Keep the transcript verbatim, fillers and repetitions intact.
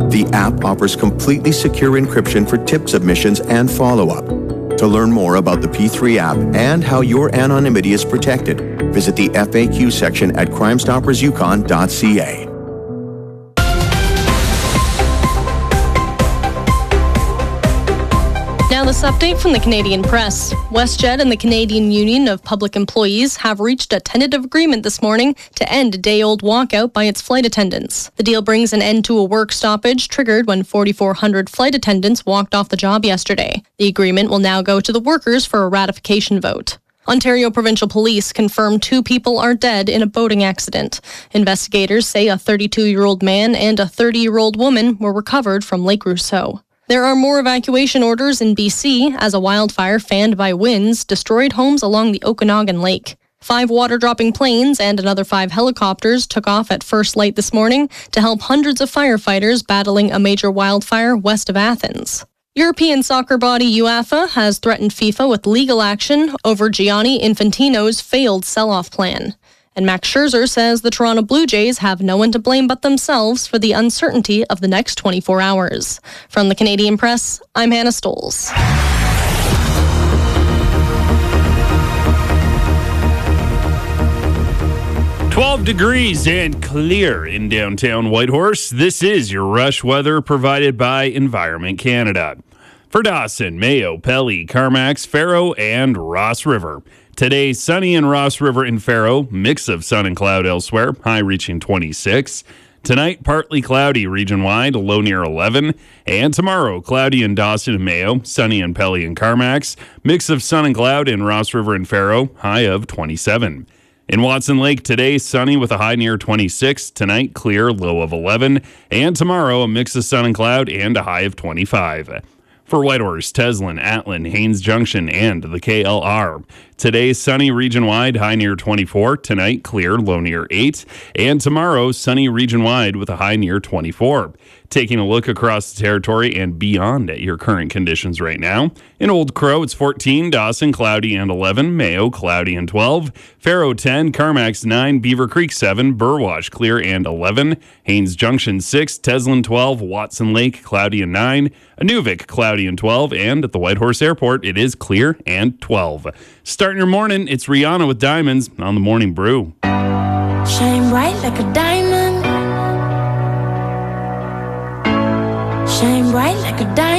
The app offers completely secure encryption for tip submissions and follow-up. To learn more about the P three app and how your anonymity is protected, visit the F A Q section at crime stoppers yukon dot c a. Now this update from the Canadian Press. WestJet and the Canadian Union of Public Employees have reached a tentative agreement this morning to end a day-old walkout by its flight attendants. The deal brings an end to a work stoppage triggered when forty-four hundred flight attendants walked off the job yesterday. The agreement will now go to the workers for a ratification vote. Ontario Provincial Police confirmed two people are dead in a boating accident. Investigators say a thirty-two-year-old man and a thirty-year-old woman were recovered from Lake Rousseau. There are more evacuation orders in B C as a wildfire fanned by winds destroyed homes along the Okanagan Lake. Five water-dropping planes and another five helicopters took off at first light this morning to help hundreds of firefighters battling a major wildfire west of Athens. European soccer body UEFA has threatened FIFA with legal action over Gianni Infantino's failed sell-off plan. And Max Scherzer says the Toronto Blue Jays have no one to blame but themselves for the uncertainty of the next twenty-four hours. From the Canadian Press, I'm Hannah Stoles. twelve degrees and clear in downtown Whitehorse. This is your rush weather provided by Environment Canada. For Dawson, Mayo, Pelly, Carmacks, Faro, and Ross River. Today, sunny in Ross River and Faro, mix of sun and cloud elsewhere, high reaching twenty-six. Tonight, partly cloudy region-wide, low near eleven. And tomorrow, cloudy in Dawson and Mayo, sunny in Pelly and Carmacks, mix of sun and cloud in Ross River and Faro, high of twenty-seven. In Watson Lake today, sunny with a high near twenty-six. Tonight, clear, low of eleven. And tomorrow, a mix of sun and cloud and a high of twenty-five. For Whitehorse, Teslin, Atlin, Haines Junction, and the K L R. Today, sunny region-wide, high near twenty-four. Tonight, clear, low near eight. And tomorrow, sunny region-wide with a high near twenty-four. Taking a look across the territory and beyond at your current conditions right now. In Old Crow, it's fourteen. Dawson, cloudy and eleven. Mayo, cloudy and twelve. Faro, ten. Carmacks, nine. Beaver Creek, seven. Burwash, clear and eleven. Haines Junction, six. Teslin, twelve. Watson Lake, cloudy and nine. Inuvik, cloudy and twelve. And at the Whitehorse Airport, it is clear and twelve. Starting your morning, it's Rihanna with Diamonds on the Morning Brew. Shine bright like a diamond. Shine bright like a diamond.